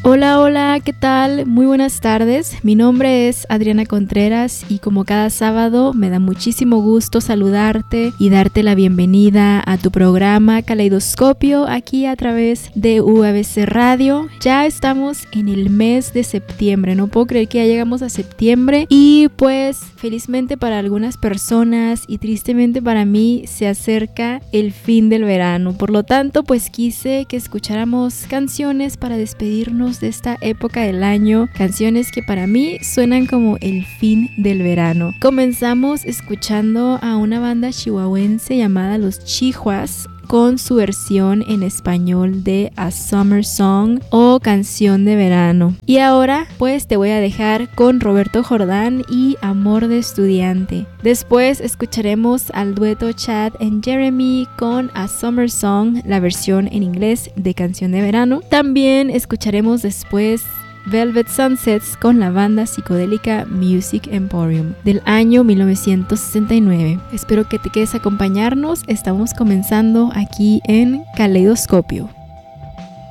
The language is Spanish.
Hola, hola, ¿qué tal? Muy buenas tardes. Mi nombre es Adriana Contreras y como cada sábado me da muchísimo gusto saludarte y darte la bienvenida a tu programa Caleidoscopio aquí a través de UABC Radio. Ya estamos en el mes de septiembre, no puedo creer que ya llegamos a septiembre y pues felizmente para algunas personas y tristemente para mí se acerca el fin del verano. Por lo tanto, pues quise que escucháramos canciones para despedirnos de esta época del año, canciones que para mí suenan como el fin del verano. Comenzamos escuchando a una banda chihuahuense llamada Los Chihuas con su versión en español de A Summer Song o Canción de Verano. Y ahora pues te voy a dejar con Roberto Jordán y Amor de Estudiante. Después escucharemos al dueto Chad and Jeremy con A Summer Song, la versión en inglés de Canción de Verano. También escucharemos después Velvet Sunsets con la banda psicodélica Music Emporium del año 1969. Espero que te quedes a acompañarnos. Estamos comenzando aquí en Caleidoscopio.